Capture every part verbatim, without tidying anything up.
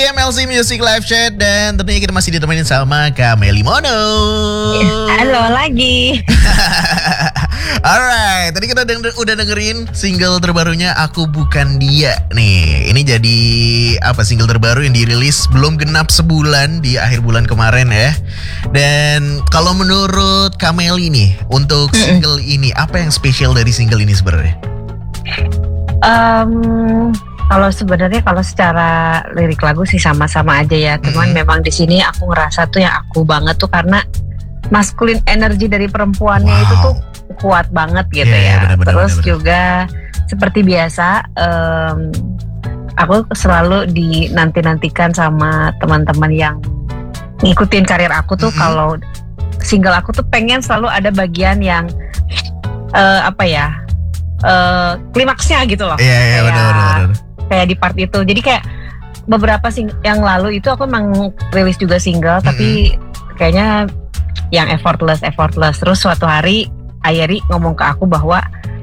M L C Music Live Chat. Dan tentunya kita masih ditemenin sama Kak Meli Mono. Halo lagi. Alright, tadi kita denger, udah dengerin single terbarunya Aku Bukan Dia. Nih, ini jadi apa, single terbaru yang dirilis belum genap sebulan di akhir bulan kemarin ya. Dan kalau menurut Kak Meli nih, untuk single ini apa yang spesial dari single ini sebenarnya? Um, kalau sebenarnya kalau secara lirik lagu sih sama-sama aja ya. Cuman mm-hmm. memang di sini aku ngerasa tuh yang aku banget tuh karena maskulin energi dari perempuannya wow. itu tuh kuat banget gitu yeah, ya. Bener, bener, Terus bener, bener. juga seperti biasa, um, aku selalu dinanti-nantikan sama teman-teman yang ngikutin karir aku tuh. Mm-hmm. Kalau single aku tuh pengen selalu ada bagian yang uh, apa ya? Uh, klimaksnya gitu loh. Iya, yeah, yeah, benar-benar. Kayak di part itu. Jadi kayak beberapa sing- yang lalu itu aku emang rilis juga single, mm-hmm. tapi kayaknya yang effortless, effortless. Terus suatu hari Ayeri ngomong ke aku bahwa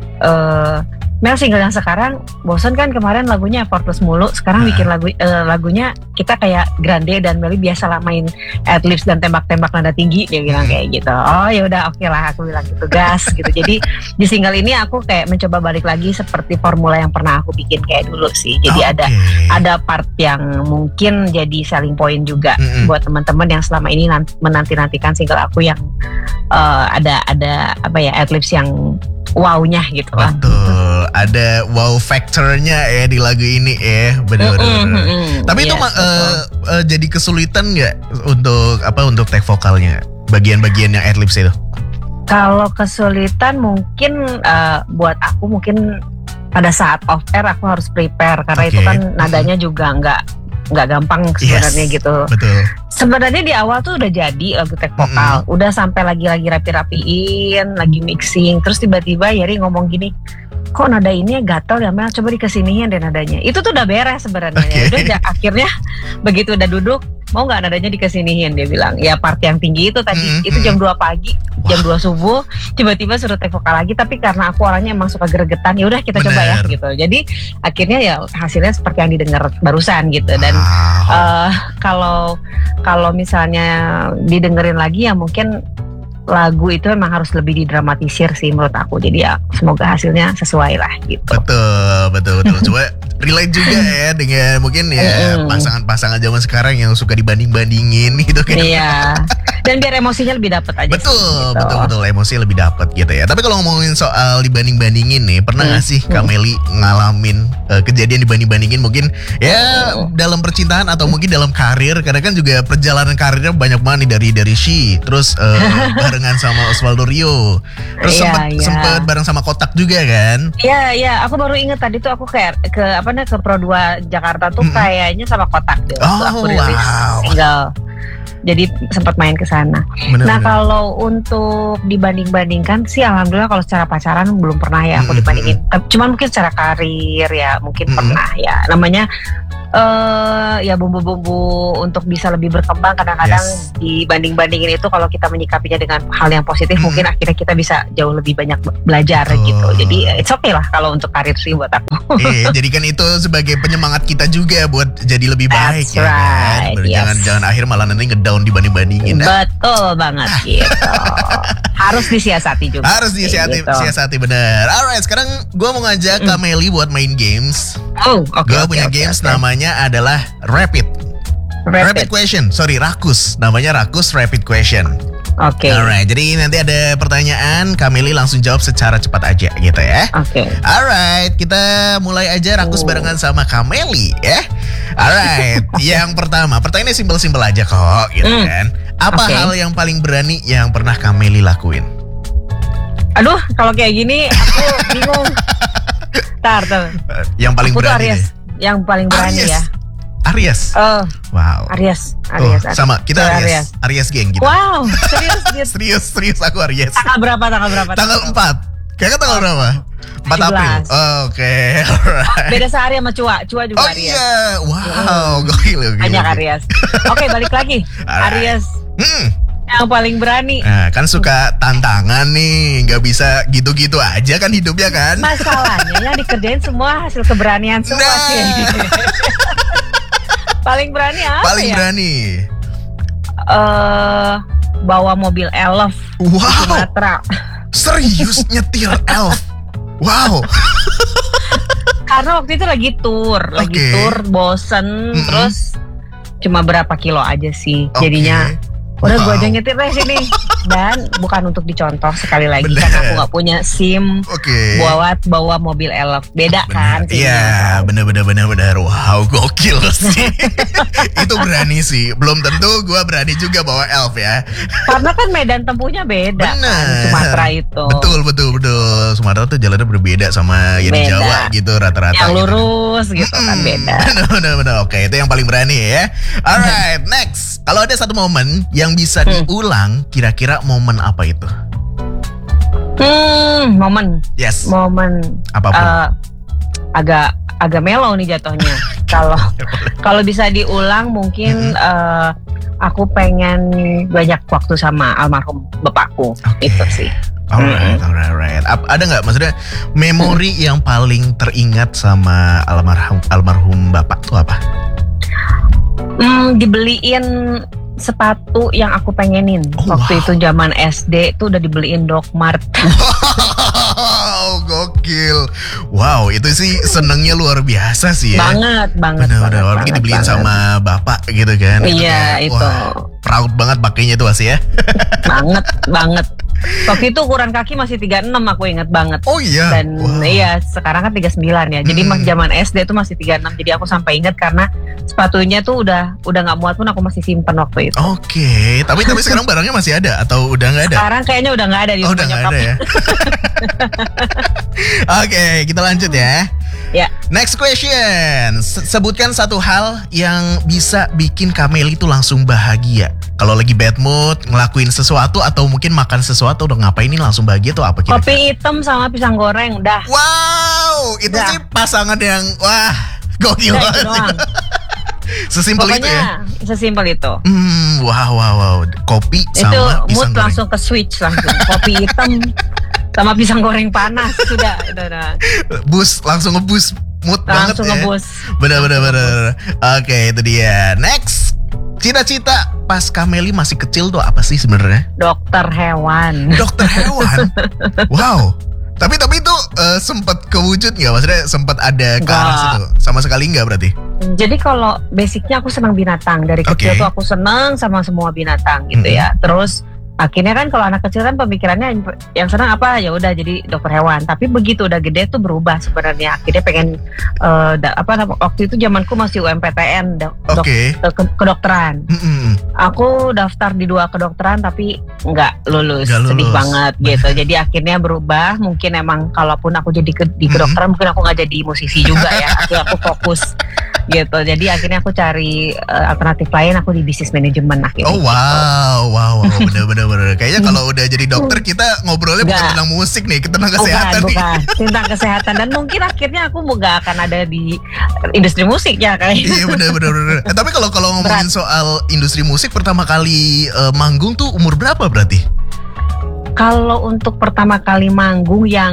uh, Mel, single yang sekarang bosan kan, kemarin lagunya effortless mulu, sekarang nah. bikin lagu uh, lagunya kita kayak Grande dan Meli biasa lah main adlibs dan tembak-tembak nada tinggi, dia bilang kayak gitu. Oh ya udah oke okay lah, aku bilang gitu, gas gitu. Jadi di single ini aku kayak mencoba balik lagi seperti formula yang pernah aku bikin kayak dulu sih. Jadi okay. ada ada part yang mungkin jadi selling point juga mm-hmm. buat teman-teman yang selama ini nanti, menanti-nantikan single aku yang uh, ada ada apa ya, adlibs yang wow-nya gitu lah. Betul, ada wow factor-nya ya di lagu ini ya, benar-benar. Mm-hmm, mm-hmm. Tapi yes, itu uh, uh, jadi kesulitan nggak untuk apa untuk take vokalnya, bagian-bagian yang adlibs itu? Kalau kesulitan mungkin uh, buat aku mungkin pada saat off air aku harus prepare karena okay. itu kan nadanya mm-hmm. juga nggak nggak gampang sebenarnya yes, gitu. Betul. Sebenarnya di awal tuh udah jadi lagu take vokal, mm-hmm. udah sampai lagi-lagi rapi-rapiin, lagi mixing, terus tiba-tiba Yeri ngomong gini, kok nada ini gatel ya Mel, coba dikesiniin deh nadanya. Itu tuh udah beres sebenarnya. Okay. Udah akhirnya begitu udah duduk, mau nggak nadanya dikesiniin, dia bilang. Ya part yang tinggi itu tadi, mm-hmm. itu jam dua pagi, wow. jam dua subuh, tiba-tiba suruh take vokal lagi. Tapi karena aku orangnya emang suka gregetan, ya udah kita Bener. coba ya gitu. Jadi akhirnya ya hasilnya seperti yang didengar barusan gitu. Dan wow. uh, kalau kalau misalnya didengerin lagi ya mungkin lagu itu memang harus lebih didramatisir sih menurut aku. Jadi ya semoga hasilnya sesuai lah gitu. Betul, betul, betul. Coba relate juga ya dengan mungkin ya mm. pasangan-pasangan zaman sekarang yang suka dibanding-bandingin gitu kan. Iya. Dan biar emosinya lebih dapet aja. Betul, sih, gitu. betul, betul. Emosi lebih dapet gitu ya. Tapi kalau ngomongin soal dibanding-bandingin nih, pernah mm. gak sih Kak Meli ngalamin uh, kejadian dibanding-bandingin mungkin ya oh. dalam percintaan atau mungkin dalam karir? Karena kan juga perjalanan karirnya banyak banget nih dari dari She, terus uh, barengan sama Osvaldo Rio, terus yeah, sempet yeah. sempet bareng sama Kotak juga kan? Iya yeah, iya, yeah. aku baru inget tadi tuh aku kayak ke apa nih ke Pro dua Jakarta tuh mm-hmm. kayaknya sama Kotak deh. Oh aku rilis wow. single. Jadi sempat main ke sana. Nah, kalau untuk dibanding-bandingkan sih alhamdulillah kalau secara pacaran belum pernah ya aku mm-hmm. dibandingin. Cuman mungkin secara karir ya mungkin mm-hmm. pernah ya. Namanya uh, ya bumbu-bumbu untuk bisa lebih berkembang kadang-kadang yes. dibanding-bandingin itu kalau kita menyikapinya dengan hal yang positif mm-hmm. mungkin akhirnya kita bisa jauh lebih banyak belajar oh. gitu. Jadi it's okay lah kalau untuk karir sih buat aku. Eh, jadikan itu sebagai penyemangat kita juga buat jadi lebih baik. That's ya right. kan? Yes. Jangan jangan akhir malah nanti ngedown dibanding-bandingin. Betul banget gitu. Harus disiasati juga. Harus disiasati, gitu. siasati bener. Alright, sekarang gue mau ngajak mm. Kak Meli buat main games. Oh, oke. Okay, gue okay, punya okay, games okay. namanya adalah Rapid. Rapid. Rapid question. Sorry, Rakus. Namanya Rakus Rapid Question. Oke. Okay. Alright, jadi nanti ada pertanyaan, Kak Meli langsung jawab secara cepat aja gitu ya. Oke. Okay. Alright, kita mulai aja Rakus oh. barengan sama Kak Meli ya. Alright, yang pertama, pertanyaannya simpel-simpel aja kok gitu mm. kan. Apa okay. hal yang paling berani yang pernah Kak Meli lakuin? Aduh, kalau kayak gini aku bingung. Tar, tar. Yang paling aku berani Aries. Yang paling berani Aries. ya. Aries. Oh. Wow. Aries. Aries. Oh, sama kita Aries. Aries. Aries geng gitu. Wow. Serius, serius, serius aku Aries. Tanggal berapa? Tanggal berapa? Tanggal empat. Kayaknya tanggal berapa? empat April. Oh, oke. Okay. Alright. Beda sehari sama Cua. Cua juga oh, Aries. Oh iya. Wow, hmm. gokil. Banyak Aries. Oke, okay, balik lagi. Aries. Hmm. Yang paling berani. Nah, kan suka tantangan nih, nggak bisa gitu-gitu aja kan hidupnya kan. Masalahnya yang dikerjain semua hasil keberanian semua nah. sih. Paling berani apa Paling ya? berani. Uh, bawa mobil elf Wow. di Sumatera. Serius nyetir elf? Wow. Karena waktu itu lagi tour, lagi Oke. tour, bosen, Mm-mm. terus cuma berapa kilo aja sih. Oke. Jadinya udah gue Wow. aja nyetir deh sini. Dan bukan untuk dicontoh sekali lagi, Bener. karena aku nggak punya SIM. Oke. Buat bawa mobil elf, beda kan? Bener. Iya, bener bener bener bener. Wow, gokil sih. Itu berani sih. Belum tentu gue berani juga bawa elf ya. Karena kan medan tempuhnya beda Bener. kan, Sumatera itu. Betul betul betul. Sumatera tuh jalannya berbeda sama yang di Beda. Jawa gitu rata-rata. Yang gitu. lurus gitu kan Mm-mm. beda. Bener bener bener. Oke, itu yang paling berani ya. Alright, next. Kalau ada satu momen yang bisa Hmm. diulang, kira-kira momen apa itu? Hmm, momen, Yes. momen Apapun. eh, agak agak mellow nih jatuhnya. Kalau kalau bisa diulang mungkin eh, aku pengen banyak waktu sama almarhum bapakku. Oke. Itu sih. Alright, alright, alright. Ap- Ada nggak maksudnya memori yang paling teringat sama almarhum almarhum bapak tuh apa? Hmm, dibeliin sepatu yang aku pengenin. Oh, Waktu wow. itu zaman S D tuh udah dibeliin Dogmart. Wow, gokil. Wow, itu sih senengnya luar biasa sih ya. Banget, banget. Bener-bener, banget, apalagi banget, dibeliin banget. sama bapak gitu kan. Iya, kayak, itu. wah, proud banget pakainya itu pasti ya. Banget, banget. Waktu itu ukuran kaki masih tiga puluh enam, aku inget banget. Oh iya. Dan Wow. iya, sekarang kan tiga puluh sembilan ya. Jadi Hmm. mas zaman S D tuh masih tiga puluh enam. Jadi aku sampai inget karena sepatunya tuh udah udah nggak muat pun aku masih simpen waktu itu. Oke, tapi tapi sekarang barangnya masih ada atau udah nggak ada? Sekarang kayaknya udah nggak ada di Oh, rumah udah nggak nyokap. ada ya. Oke, kita lanjut ya. Ya. Next question. Se- Sebutkan satu hal yang bisa bikin Kameli tuh langsung bahagia. Kalau lagi bad mood, ngelakuin sesuatu atau mungkin makan sesuatu udah ngapainin langsung bahagia tuh apa kira-kira? Kopi hitam sama pisang goreng udah. Wow, itu Udah. sih pasangan yang wah gokil Udah itu banget. doang. Sesimpel itu ya. Pokoknya sesimpel itu. Hmm, wow wow wow. Kopi Itu sama mood pisang goreng. langsung ke switch langsung. Kopi hitam sama pisang goreng panas sudah, udah, udah. Bus langsung ngebus mood Langsung banget ya. ngebus. Bener bener Langsung bener. Oke, itu dia. Next. Cita-cita pas Kameli masih kecil tuh apa sih sebenarnya? Dokter hewan. Dokter hewan. Wow. Tapi tapi itu eh, sempat kewujud nggak? Maksudnya sempat ada ke arah Nggak. situ? Sama sekali nggak berarti? Jadi kalau basicnya aku senang binatang. Dari kecil Oke. tuh aku senang sama semua binatang gitu Mhm. ya. Terus akhirnya kan kalau anak kecil kan pemikirannya yang- yang senang apa ya udah jadi dokter hewan. Tapi begitu udah gede tuh berubah sebenarnya. Akhirnya pengen eh, da- apa nama- waktu itu zamanku masih U M P T N dok, dok- Oke. eh, ke- kedokteran. Mm-mm. Aku daftar di dua kedokteran tapi nggak lulus, Nggak sedih lulus. banget gitu. Jadi akhirnya berubah. Mungkin emang kalaupun aku jadi ke, di Mhm. kedokteran mungkin aku nggak jadi musisi juga ya. Akhirnya aku fokus gitu. Jadi akhirnya aku cari eh, alternatif lain. Aku di bisnis manajemen akhirnya. Oh gitu. wow, wow, wow, bener bener bener. Kayaknya kalau udah jadi dokter kita ngobrolnya bukan Nggak. tentang musik nih, tentang Bukan, kesehatan nih. bukan tentang kesehatan dan mungkin akhirnya aku nggak akan ada di industri musik ya kayak. Iya bener bener bener. Eh, tapi kalau kalau ngomongin soal industri musik pertama kali eh, manggung tuh umur berapa berarti? Kalau untuk pertama kali manggung yang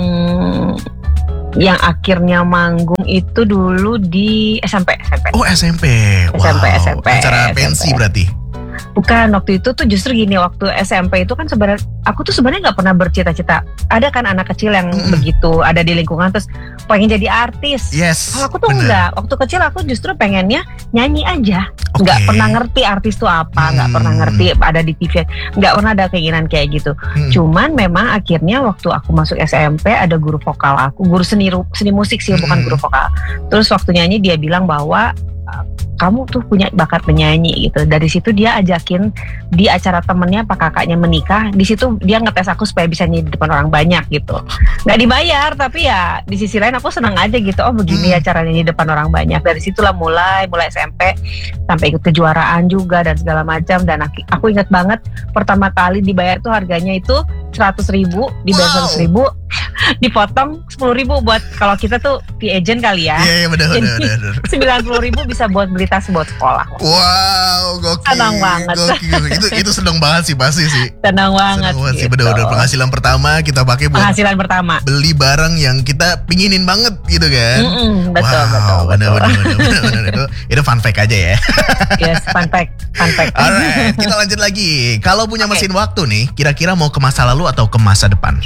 yang akhirnya manggung itu dulu di S M P, S M P. Oh S M P. Wow. S M P, S M P, Acara S M P. pensi berarti. Bukan, waktu itu tuh justru gini, waktu S M P itu kan sebenarnya aku tuh sebenarnya nggak pernah bercita-cita. Ada kan anak kecil yang Mm-mm. begitu ada di lingkungan terus pengen jadi artis. Yes. Kalau aku tuh bener. enggak. Waktu kecil aku justru pengennya nyanyi aja. Oke. Nggak pernah ngerti artis tuh apa, nggak Hmm. pernah ngerti ada di T V. Nggak pernah ada keinginan kayak gitu. Hmm. Cuman memang akhirnya waktu aku masuk S M P ada guru vokal aku, guru seni ru- seni musik sih, bukan Hmm. guru vokal. Terus waktu nyanyi dia bilang bahwa kamu tuh punya bakat menyanyi gitu. Dari situ dia ajakin di acara temennya apa kakaknya menikah. Di situ dia ngetes aku supaya bisa nyanyi di depan orang banyak gitu. Nggak dibayar tapi ya di sisi lain aku senang aja gitu. Oh begini Hmm. ya cara nyanyi di depan orang banyak. Dari situlah mulai mulai S M P sampai ikut kejuaraan juga dan segala macam. Dan aku, aku ingat banget pertama kali dibayar tuh harganya itu seratus ribu, dibayar Wow. seratus ribu. dipotong sepuluh ribu buat kalau kita tuh di agent kali ya. Iya iya benar benar benar. sembilan puluh ribu bisa buat beli tas buat sekolah. Wow, gokil. Senang banget. Gokil. itu itu senang banget sih pasti sih. Senang banget. Senang banget gitu. sih benar-benar penghasilan pertama kita pakai buat penghasilan pertama. Beli barang yang kita pinginin banget gitu kan. Mm-mm, betul wow, betul. Bener, betul. bener, bener, bener, bener. itu itu fun fact aja ya. Yes, fun fact, fun fact. Alright, kita lanjut lagi. Kalau punya Okay. mesin waktu nih, kira-kira mau ke masa lalu atau ke masa depan?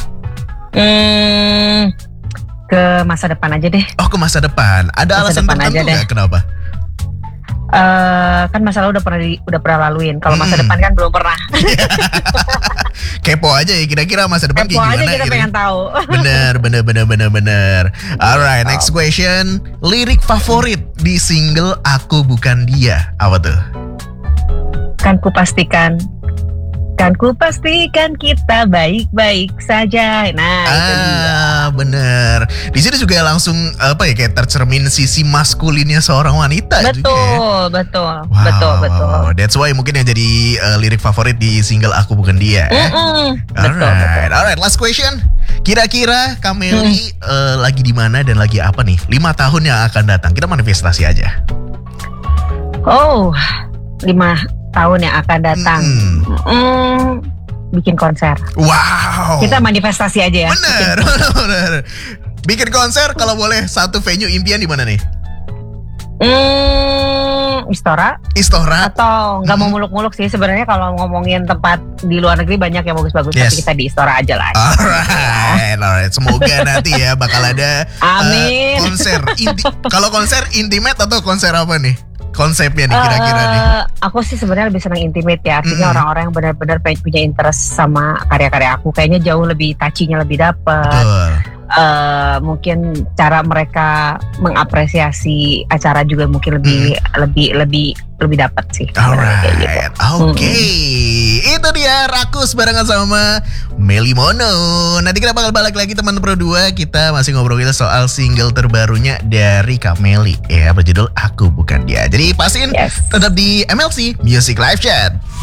Hmm, ke masa depan aja deh. Oh, ke masa depan. Ada Masa alasan depan tertentu aja deh. nggak kenapa? Uh, kan masa lalu udah pernah di, udah pernah laluin. Kalau masa Hmm. depan kan belum pernah. Kepo aja ya, kira-kira masa depan Kepo kayak aja gimana kita gitu. pengen tahu. Bener, bener, bener, bener, bener. Alright, next question. Lirik favorit di single Aku Bukan Dia, apa tuh? Kan ku pastikan, kan ku pastikan kita baik-baik saja. Nah, itu dia. Ah, bener. Di sini juga langsung apa ya kayak tercermin sisi maskulinnya seorang wanita Betul, juga ya. betul, Wow, betul, betul. That's why mungkin yang jadi uh, lirik favorit di single Aku Bukan Dia. Eh? Mm-mm, betul, Alright, betul. alright. Last question. Kira-kira Kameli Hmm. uh, lagi di mana dan lagi apa nih? Lima tahun yang akan datang. Kita manifestasi aja. Oh, lima tahun yang akan datang. Mm-mm. Mm, bikin konser. Wow. Kita manifestasi aja ya. Bener, bener, bener. Bikin konser kalau boleh satu venue impian di mana nih? Hmm, Istora Istora. atau nggak mau Hmm. muluk-muluk sih sebenarnya kalau ngomongin tempat di luar negeri banyak yang bagus-bagus Yes. tapi kita di Istora aja lah. Alright, alright. Semoga nanti ya bakal ada uh, Amin. konser. Inti- kalau konser intimate atau konser apa nih? Konsepnya nih kira-kira nih. Eh, aku sih sebenarnya lebih senang intimate ya. Artinya Mm-mm. orang-orang yang benar-benar pengen punya interest sama karya-karya aku kayaknya jauh lebih touchy-nya lebih dapet. Betul. Eh, mungkin cara mereka mengapresiasi acara juga mungkin lebih lebih lebih lebih dapat sih. sebenarnya kayak gitu. Alright, oke. Itu dia Rakus barengan sama Meli Mono. Nanti kita bakal balik lagi teman Pro dua. Kita masih ngobrolin soal single terbarunya dari Kak Meli. Ya, berjudul Aku Bukan Dia. Jadi pastiin Yes. tetap di M L C Music Live Chat.